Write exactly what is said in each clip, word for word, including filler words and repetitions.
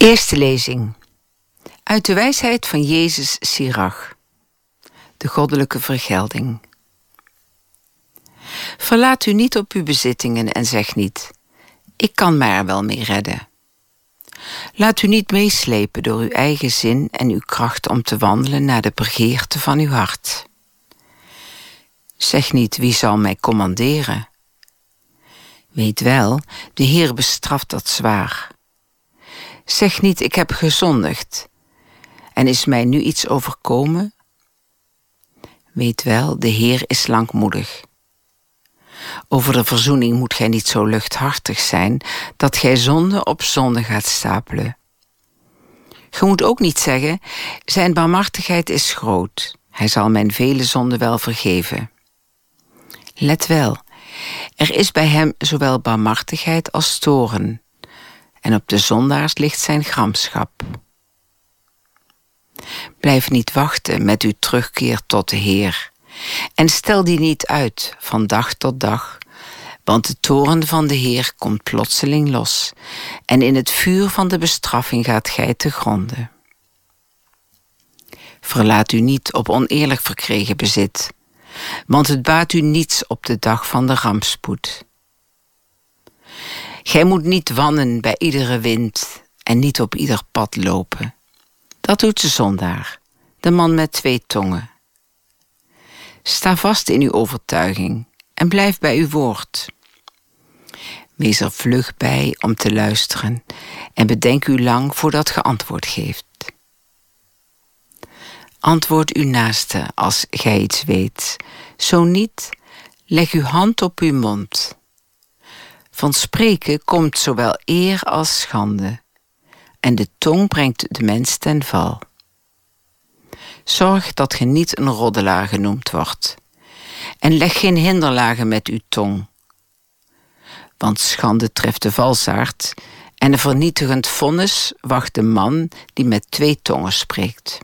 Eerste lezing. Uit de wijsheid van Jezus Sirach. De goddelijke vergelding. Verlaat u niet op uw bezittingen en zeg niet: ik kan mij er wel mee redden. Laat u niet meeslepen door uw eigen zin en uw kracht om te wandelen naar de begeerte van uw hart. Zeg niet: wie zal mij commanderen? Weet wel, de Heer bestraft dat zwaar. Zeg niet: ik heb gezondigd en is mij nu iets overkomen? Weet wel, de Heer is langmoedig. Over de verzoening moet gij niet zo luchthartig zijn dat gij zonde op zonde gaat stapelen. Ge moet ook niet zeggen: zijn barmhartigheid is groot, hij zal mijn vele zonden wel vergeven. Let wel, er is bij hem zowel barmhartigheid als toorn, en op de zondaars ligt zijn gramschap. Blijf niet wachten met uw terugkeer tot de Heer, en stel die niet uit van dag tot dag, want de toorn van de Heer komt plotseling los, en in het vuur van de bestraffing gaat gij te gronde. Verlaat u niet op oneerlijk verkregen bezit, want het baat u niets op de dag van de rampspoed. Gij moet niet wannen bij iedere wind en niet op ieder pad lopen. Dat doet de zondaar, de man met twee tongen. Sta vast in uw overtuiging en blijf bij uw woord. Wees er vlug bij om te luisteren en bedenk u lang voordat ge antwoord geeft. Antwoord uw naaste als gij iets weet. Zo niet, leg uw hand op uw mond. Van spreken komt zowel eer als schande, en de tong brengt de mens ten val. Zorg dat ge niet een roddelaar genoemd wordt, en leg geen hinderlagen met uw tong. Want schande treft de valsaard, en een vernietigend vonnis wacht de man die met twee tongen spreekt.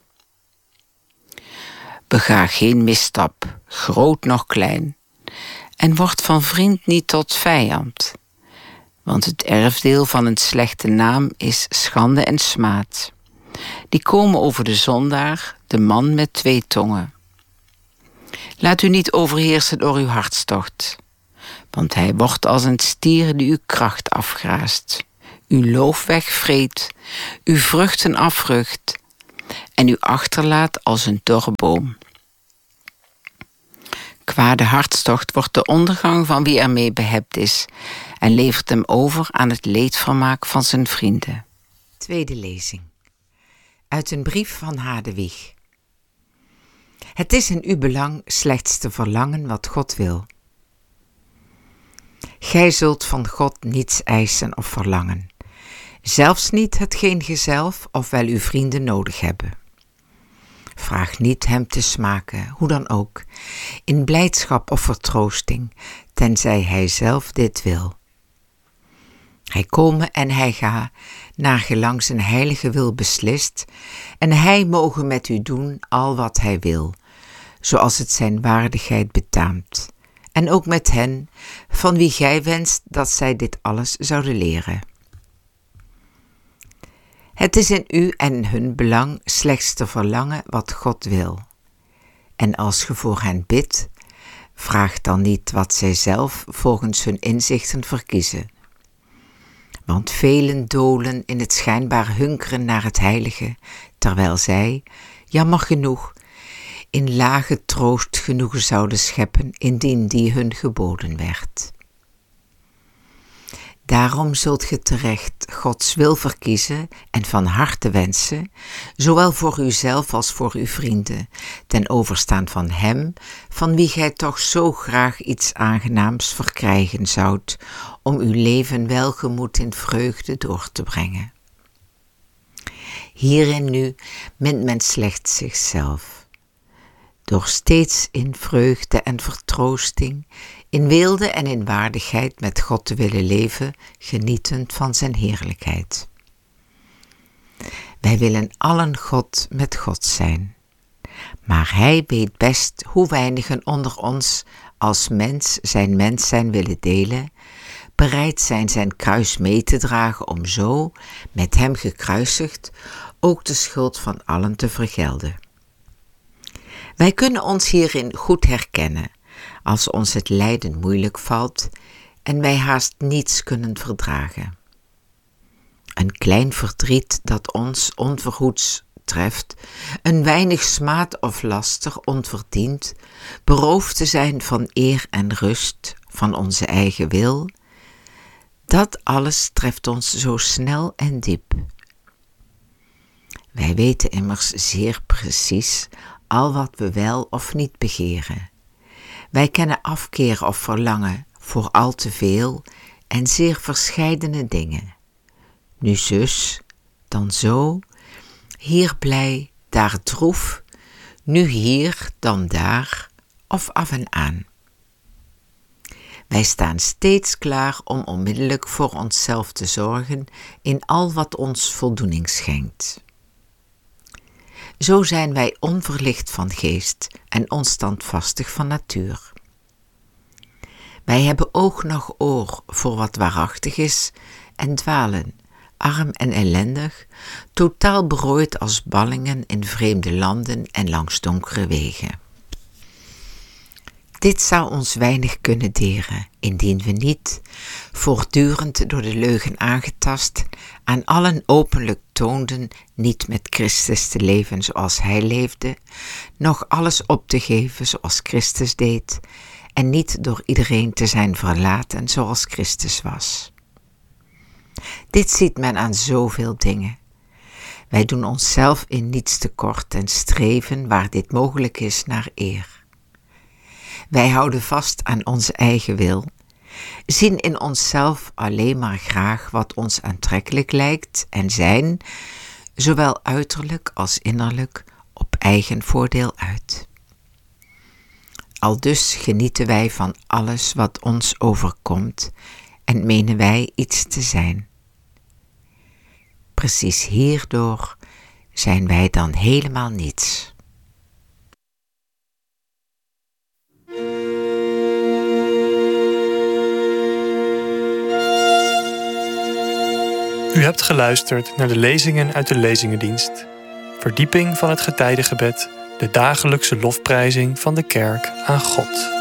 Bega geen misstap, groot noch klein, en word van vriend niet tot vijand. Want het erfdeel van een slechte naam is schande en smaad. Die komen over de zondaar, de man met twee tongen. Laat u niet overheersen door uw hartstocht, want hij wordt als een stier die uw kracht afgraast, uw loof wegvreet, uw vruchten afrucht en u achterlaat als een dorre boom. Kwade hartstocht wordt de ondergang van wie ermee behept is en levert hem over aan het leedvermaak van zijn vrienden. Tweede lezing. Uit een brief van Hadewig. Het is in uw belang slechts te verlangen wat God wil. Gij zult van God niets eisen of verlangen, zelfs niet hetgeen gij zelf of wel uw vrienden nodig hebben. Vraag niet hem te smaken, hoe dan ook, in blijdschap of vertroosting, tenzij hij zelf dit wil. Hij komen en hij ga, naar gelang zijn heilige wil beslist, en hij moge met u doen al wat hij wil, zoals het zijn waardigheid betaamt, en ook met hen, van wie gij wenst dat zij dit alles zouden leren. Het is in u en hun belang slechts te verlangen wat God wil. En als ge voor hen bidt, vraag dan niet wat zij zelf volgens hun inzichten verkiezen. Want velen dolen in het schijnbaar hunkeren naar het heilige, terwijl zij, jammer genoeg, in lage troost genoegen zouden scheppen indien die hun geboden werd. Daarom zult ge terecht Gods wil verkiezen en van harte wensen, zowel voor uzelf als voor uw vrienden, ten overstaan van hem, van wie gij toch zo graag iets aangenaams verkrijgen zoudt, om uw leven welgemoed in vreugde door te brengen. Hierin nu mint men slechts zichzelf. Door steeds in vreugde en vertroosting, in weelde en in waardigheid met God te willen leven, genietend van zijn heerlijkheid. Wij willen allen God met God zijn, maar hij weet best hoe weinigen onder ons als mens zijn mens zijn willen delen, bereid zijn zijn kruis mee te dragen om zo, met hem gekruisigd, ook de schuld van allen te vergelden. Wij kunnen ons hierin goed herkennen, als ons het lijden moeilijk valt en wij haast niets kunnen verdragen. Een klein verdriet dat ons onverhoeds treft, een weinig smaad of laster onverdiend, beroofd te zijn van eer en rust, van onze eigen wil, dat alles treft ons zo snel en diep. Wij weten immers zeer precies al wat we wel of niet begeren. Wij kennen afkeer of verlangen voor al te veel en zeer verscheidene dingen. Nu zus, dan zo, hier blij, daar droef, nu hier, dan daar, of af en aan. Wij staan steeds klaar om onmiddellijk voor onszelf te zorgen in al wat ons voldoening schenkt. Zo zijn wij onverlicht van geest en onstandvastig van natuur. Wij hebben oog noch oor voor wat waarachtig is en dwalen, arm en ellendig, totaal berooid als ballingen in vreemde landen en langs donkere wegen. Dit zou ons weinig kunnen deren, indien we niet, voortdurend door de leugen aangetast, aan allen openlijk toonden niet met Christus te leven zoals hij leefde, noch alles op te geven zoals Christus deed, en niet door iedereen te zijn verlaten zoals Christus was. Dit ziet men aan zoveel dingen. Wij doen onszelf in niets tekort en streven, waar dit mogelijk is, naar eer. Wij houden vast aan onze eigen wil, zien in onszelf alleen maar graag wat ons aantrekkelijk lijkt en zijn, zowel uiterlijk als innerlijk, op eigen voordeel uit. Aldus genieten wij van alles wat ons overkomt en menen wij iets te zijn. Precies hierdoor zijn wij dan helemaal niets. U hebt geluisterd naar de lezingen uit de Lezingendienst. Verdieping van het getijdengebed, de dagelijkse lofprijzing van de kerk aan God.